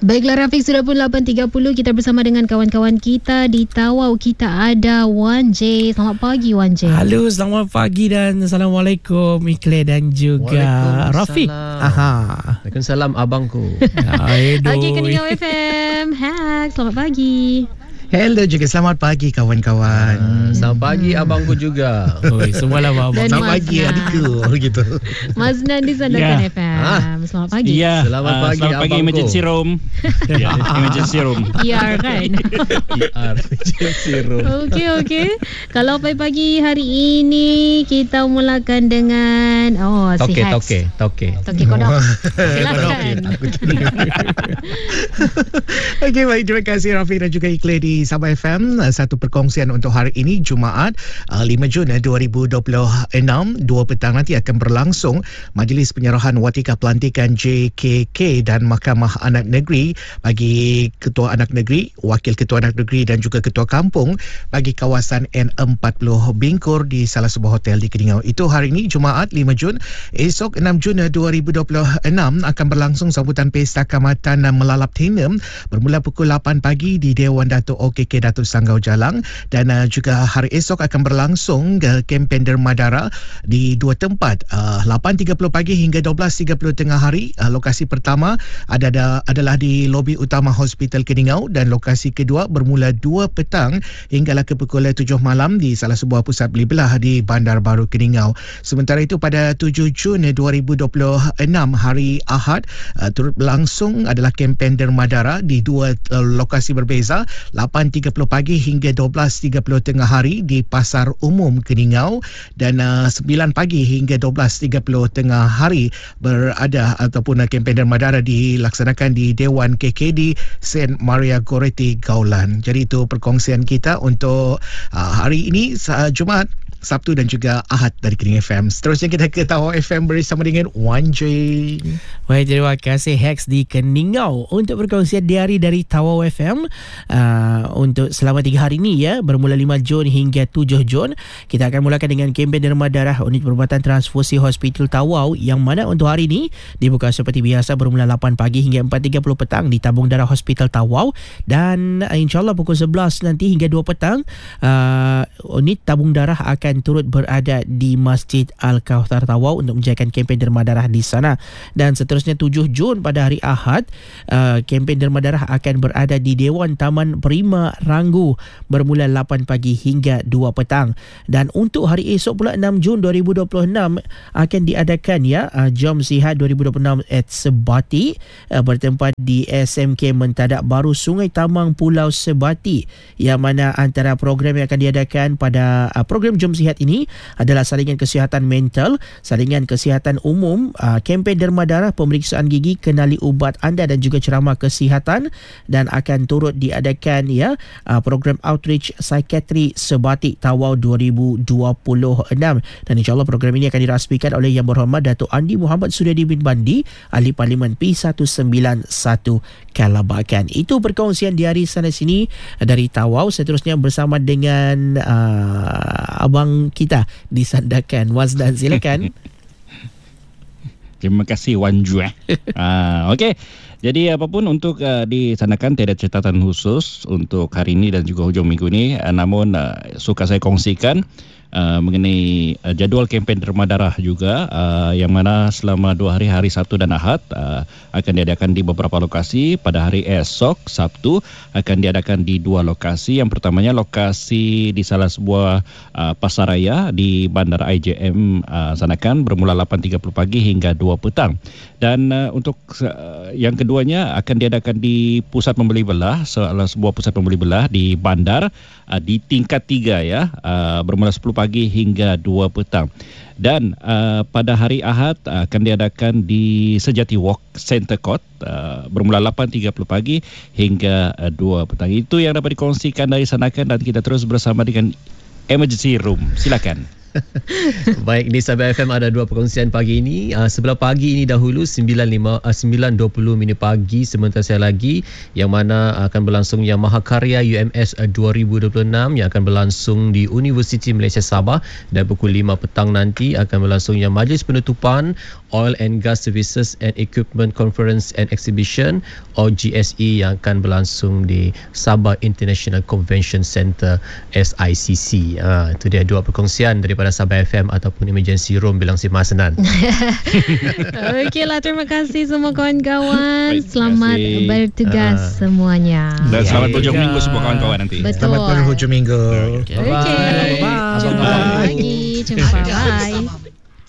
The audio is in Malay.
Baiklah Rafiq, sudah pun 8.30, kita bersama dengan kawan-kawan kita di Tawau. Kita ada Wan J. Selamat pagi Wan J. Halo, selamat pagi dan Assalamualaikum Ikle dan juga Rafiq. Waalaikumsalam abangku. Okey, Keningau FM. Hack, selamat pagi. Hello juga, selamat pagi kawan-kawan. Selamat pagi abangku juga. Oi, semualah abang. Dan Selamat pagi adikku gitu. Maznan di Sandakan FM. Selamat pagi. Ya, Selamat pagi selamat pagi abangku. emergency room. Ya, emergency room. ER kan. Emergency room. Okey. Kalau pagi hari ini kita mulakan dengan si Hex. Toke. Toke kodok. Silakan. Okey, baik, terima kasih Rafiq dan juga Ikle di Sabah FM. Satu perkongsian untuk hari ini Jumaat 5 Jun 2026, 2 petang nanti akan berlangsung Majlis Penyerahan Watika Pelantikan JKK dan Mahkamah Anak Negeri bagi Ketua Anak Negeri, Wakil Ketua Anak Negeri dan juga Ketua Kampung bagi kawasan N40 Bingkur di salah sebuah hotel di Keningau. Itu hari ini Jumaat 5 Jun. Esok 6 Jun 2026 akan berlangsung sambutan Pesta Kamatan Melalap Tinem bermula pukul 8 pagi di Dewan Datuk OKK Datuk Sanggau Jalang, dan juga hari esok akan berlangsung kempen derma darah di dua tempat, 8.30 pagi hingga 12.30 tengah hari. Lokasi pertama adalah di lobi utama Hospital Keningau dan lokasi kedua bermula 2 petang hinggalah ke pukul 7 malam di salah sebuah pusat beli belah di Bandar Baru Keningau. Sementara itu pada 7 Jun 2026 hari Ahad turut berlangsung adalah kempen derma darah di 2 lokasi berbeza, 8.30 pagi hingga 12.30 tengah hari di Pasar Umum Keningau, dan 9 pagi hingga 12.30 tengah hari berada ataupun kempen derma darah dilaksanakan di Dewan KKD Saint Maria Goretti Gaulan. Jadi itu perkongsian kita untuk hari ini Jumaat, Sabtu dan juga Ahad dari Kening FM. Seterusnya kita ke Tawau FM bersama dengan Wan J. Baik, terima kasih Hex di Keningau untuk perkongsian diari dari Tawau FM untuk selama 3 hari ini ya, bermula 5 Jun hingga 7 Jun. Kita akan mulakan dengan kempen derma darah unit perubatan transfusi Hospital Tawau yang mana untuk hari ini dibuka seperti biasa bermula 8 pagi hingga 4.30 petang di tabung darah Hospital Tawau, dan insyaAllah pukul 11 nanti hingga 2 petang unit tabung darah akan turut berada di Masjid Al-Kauthar Tawau untuk menjayakan kempen derma darah di sana. Dan seterusnya 7 Jun pada hari Ahad, kempen derma darah akan berada di Dewan Taman Prima Ranggu bermula 8 pagi hingga 2 petang. Dan untuk hari esok pula 6 Jun 2026 akan diadakan Jom Sihat 2026 at Sebati bertempat di SMK Mentadak Baru Sungai Tamang Pulau Sebati, yang mana antara program yang akan diadakan pada program Jom Sihat ini adalah salingan kesihatan mental, salingan kesihatan umum, kempen derma darah, pemeriksaan gigi, kenali ubat anda dan juga ceramah kesihatan, dan akan turut diadakan program outreach psikiatri Sebati Tawau 2026. Dan insyaAllah program ini akan dirasmikan oleh Yang Berhormat Datuk Andi Muhammad Suryadi bin Bandi, Ahli Parlimen P191 Kalabakan. Itu perkongsian di hari sana sini dari Tawau. Seterusnya bersama dengan abang kita di Sandakan. Wazdan, silakan. Terima kasih Wan Jue. Okey. Jadi apapun untuk disanakan tiada catatan khusus untuk hari ini dan juga hujung minggu ini. Namun suka saya kongsikan mengenai jadual kempen derma darah juga, yang mana selama 2 hari, hari Sabtu dan Ahad akan diadakan di beberapa lokasi. Pada hari esok Sabtu akan diadakan di 2 lokasi. Yang pertamanya lokasi di salah sebuah pasaraya di Bandar IJM Sanakan bermula 8.30 pagi hingga 2 petang. Dan untuk yang keduanya akan diadakan di pusat pembeli belah, salah sebuah pusat pembeli belah di Bandar di tingkat 3 bermula 10 pagi hingga 2 petang. Dan pada hari Ahad akan diadakan di Sejati Walk Center Court bermula 8.30 pagi hingga 2 petang. Itu yang dapat dikongsikan dari Sanakan, dan kita terus bersama dengan Emergency Room. Silakan. Baik, di Sabah FM ada dua perkongsian pagi ini. Sebelah pagi ini dahulu 9.20 minit pagi sebentar saya lagi, yang mana akan berlangsung yang Mahakarya UMS 2026 yang akan berlangsung di Universiti Malaysia Sabah, dan pukul 5 petang nanti akan berlangsung yang Majlis Penutupan Oil and Gas Services and Equipment Conference and Exhibition OGSE yang akan berlangsung di Sabah International Convention Centre SICC. Itu dia dua perkongsian daripada Sabah FM ataupun Emergency Room Bilang Simah Senan. Okeylah, terima kasih semua kawan-kawan. Baik, Selamat terima kasih. bertugas semuanya. Dan selamat berhujung minggu semua kawan-kawan nanti. Betul. Selamat berhujung minggu. Okey. Bye. Jumpa lagi. Jumpa. Bye.